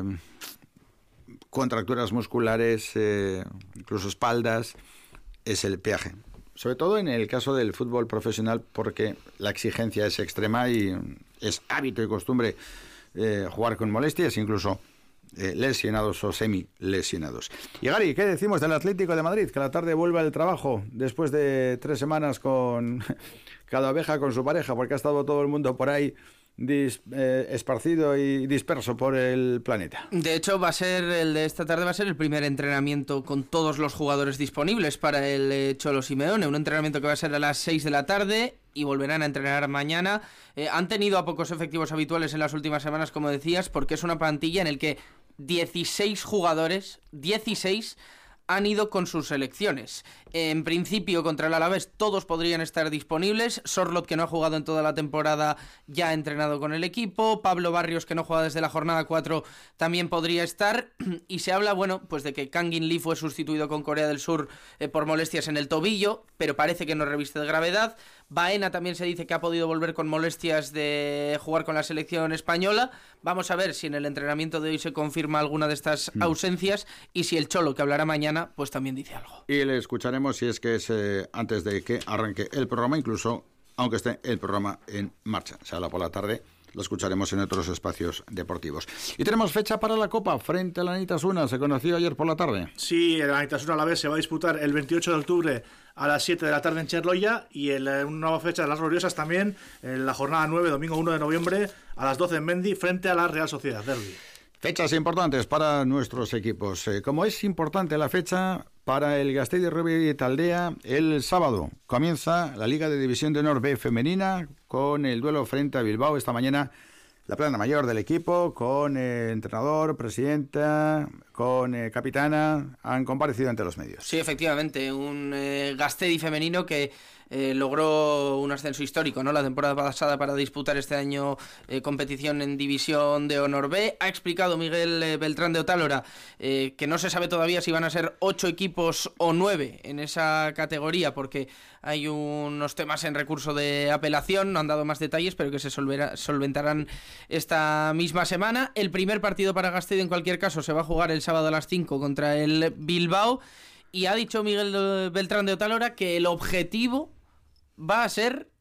contracturas musculares, incluso espaldas, es el peaje. Sobre todo en el caso del fútbol profesional, porque la exigencia es extrema y es hábito y costumbre jugar con molestias, incluso lesionados o semi-lesionados. Y Gary, ¿qué decimos del Atlético de Madrid? Que a la tarde vuelve al trabajo después de 3 semanas con cada oveja con su pareja, porque ha estado todo el mundo por ahí esparcido y disperso por el planeta. De hecho, el de esta tarde va a ser el primer entrenamiento con todos los jugadores disponibles para el Cholo Simeone, un entrenamiento que va a ser a las 6 de la tarde y volverán a entrenar mañana. Han tenido a pocos efectivos habituales en las últimas semanas, como decías, porque es una plantilla en el que 16 jugadores, 16 han ido con sus selecciones. En principio, contra el Alavés, todos podrían estar disponibles. Sorloth, que no ha jugado en toda la temporada, ya ha entrenado con el equipo. Pablo Barrios, que no juega desde la jornada 4, también podría estar. Y se habla, pues de que Kangin Lee fue sustituido con Corea del Sur por molestias en el tobillo, pero parece que no reviste de gravedad. Baena también se dice que ha podido volver con molestias de jugar con la selección española. Vamos a ver si en el entrenamiento de hoy se confirma alguna de estas ausencias y si el Cholo, que hablará mañana, pues también dice algo. Y le escucharemos si es que es antes de que arranque el programa, incluso aunque esté el programa en marcha. Se habla por la tarde, lo escucharemos en otros espacios deportivos. Y tenemos fecha para la Copa frente a la Anitasuna. ¿Se conoció ayer por la tarde? Sí, el Anitasuna Alavés se va a disputar el 28 de octubre a las 7 de la tarde en Cherloya, y una nueva fecha de las Gloriosas también, en la jornada 9, domingo 1 de noviembre, a las 12 en Mendy, frente a la Real Sociedad Derby. Fechas importantes para nuestros equipos. Como es importante la fecha para el Gasteiz Rugby Taldea, el sábado comienza la Liga de División de Honor B femenina con el duelo frente a Bilbao. Esta mañana la plana mayor del equipo, con entrenador, presidenta, con capitana, han comparecido ante los medios. Sí, efectivamente, un Gasteiz femenino que logró un ascenso histórico, ¿no?, la temporada pasada para disputar este año competición en División de Honor B. Ha explicado Miguel Beltrán de Otálora que no se sabe todavía si van a ser 8 equipos o 9 en esa categoría, porque hay unos temas en recurso de apelación, no han dado más detalles, pero que se solventarán esta misma semana. El primer partido para Gasteiz, en cualquier caso, se va a jugar el sábado a las 5 contra el Bilbao, y ha dicho Miguel Beltrán de Otálora que el objetivo va a ser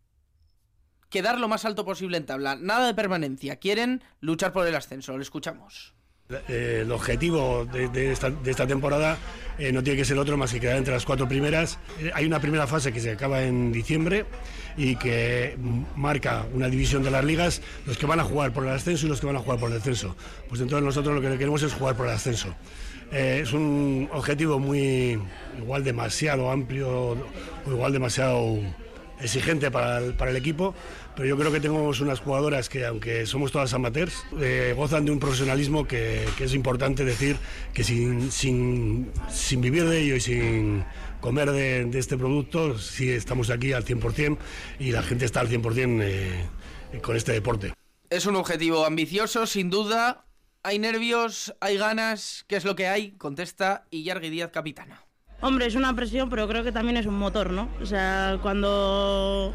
quedar lo más alto posible en tabla. Nada de permanencia. Quieren luchar por el ascenso. Lo escuchamos. El objetivo de esta temporada no tiene que ser otro más que quedar entre las 4 primeras. Hay una primera fase que se acaba en diciembre y que marca una división de las ligas, los que van a jugar por el ascenso y los que van a jugar por el descenso. Pues entonces nosotros lo que queremos es jugar por el ascenso. Es un objetivo igual demasiado amplio o igual demasiado exigente para el equipo, pero yo creo que tenemos unas jugadoras que, aunque somos todas amateurs, gozan de un profesionalismo que es importante decir que sin vivir de ello y sin comer de este producto, sí estamos aquí al 100% y la gente está al 100% con este deporte. Es un objetivo ambicioso, sin duda. ¿Hay nervios? ¿Hay ganas? ¿Qué es lo que hay? Contesta Illargi Díaz, capitana. Hombre, es una presión, pero creo que también es un motor, ¿no? O sea, cuando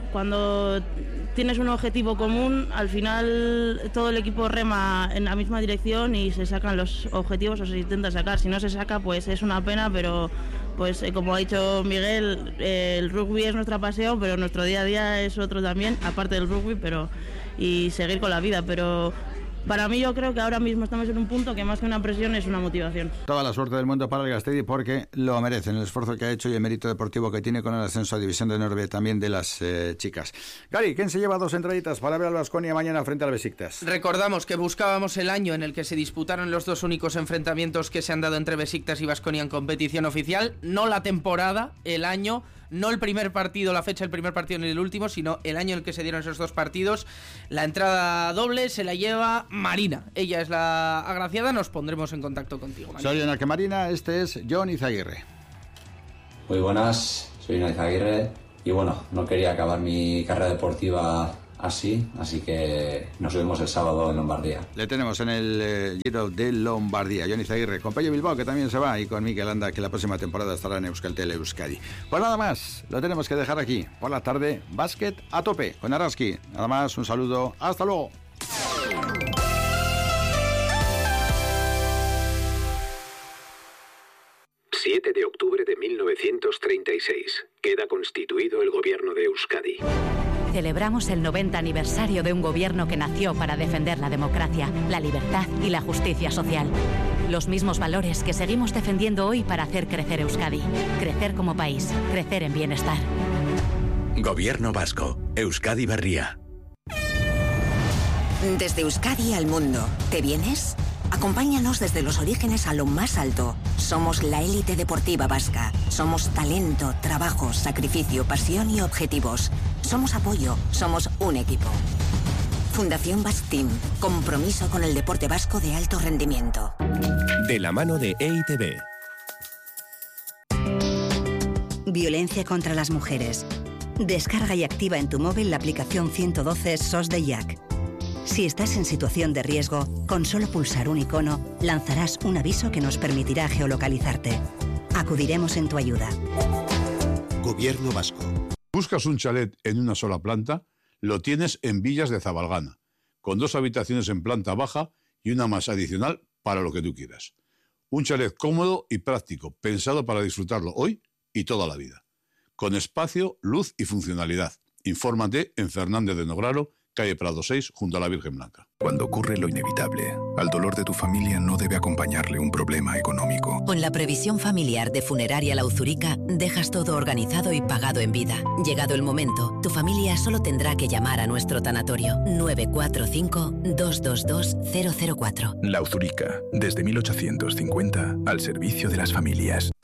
tienes un objetivo común, al final todo el equipo rema en la misma dirección y se sacan los objetivos o se intenta sacar. Si no se saca, pues es una pena, pero pues como ha dicho Miguel, el rugby es nuestra pasión, pero nuestro día a día es otro también, aparte del rugby, y seguir con la vida, pero para mí yo creo que ahora mismo estamos en un punto que más que una presión es una motivación. Toda la suerte del mundo para el Gasteiz porque lo merecen, el esfuerzo que ha hecho y el mérito deportivo que tiene con el ascenso a División de Honor también de las chicas. Gary, ¿quién se lleva 2 entraditas para ver al Baskonia mañana frente al Besiktas? Recordamos que buscábamos el año en el que se disputaron los 2 únicos enfrentamientos que se han dado entre Besiktas y Baskonia en competición oficial, no la temporada, el año, no el primer partido, la fecha del primer partido ni el último, sino el año en el que se dieron esos 2 partidos. La entrada doble se la lleva Marina, ella es la agraciada, nos pondremos en contacto contigo, Marina. Soy Enaque Marina, este es Jon Izaguirre. Muy buenas, soy Jon Izaguirre y bueno, no quería acabar mi carrera deportiva así que nos vemos el sábado en Lombardía. Le tenemos en el Giro de Lombardía, Jon Izaguirre, con Pello Bilbao, que también se va, y con Mikel Landa, que la próxima temporada estará en Euskaltel Euskadi. Pues nada más, lo tenemos que dejar aquí. Por la tarde, básquet a tope con Araski. Nada más, un saludo, hasta luego. ...7 de octubre de 1936... queda constituido el gobierno de Euskadi. Celebramos el 90 aniversario de un gobierno que nació para defender la democracia, la libertad y la justicia social. Los mismos valores que seguimos defendiendo hoy para hacer crecer Euskadi. Crecer como país, crecer en bienestar. Gobierno vasco, Euskadi Berria. Desde Euskadi al mundo, ¿te vienes? Acompáñanos desde los orígenes a lo más alto. Somos la élite deportiva vasca. Somos talento, trabajo, sacrificio, pasión y objetivos. Somos apoyo, somos un equipo. Fundación Basque Team. Compromiso con el deporte vasco de alto rendimiento. De la mano de EITB. Violencia contra las mujeres. Descarga y activa en tu móvil la aplicación 112 SOS de Jack. Si estás en situación de riesgo, con solo pulsar un icono, lanzarás un aviso que nos permitirá geolocalizarte. Acudiremos en tu ayuda. Gobierno vasco. ¿Buscas un chalet en una sola planta? Lo tienes en Villas de Zabalgana, con 2 habitaciones en planta baja y una más adicional para lo que tú quieras. Un chalet cómodo y práctico, pensado para disfrutarlo hoy y toda la vida. Con espacio, luz y funcionalidad. Infórmate en Fernández de Nograro, calle Prado 6, junto a la Virgen Blanca. Cuando ocurre lo inevitable, al dolor de tu familia no debe acompañarle un problema económico. Con la previsión familiar de Funeraria La Uzurica, dejas todo organizado y pagado en vida. Llegado el momento, tu familia solo tendrá que llamar a nuestro tanatorio 945-222-004. La Uzurica, desde 1850, al servicio de las familias.